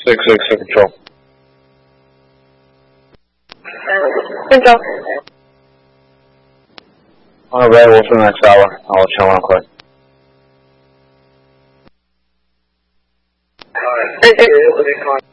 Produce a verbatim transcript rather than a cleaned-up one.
six six to control. Control. On available for the next hour. I'll let you know when I'm clear. Okay.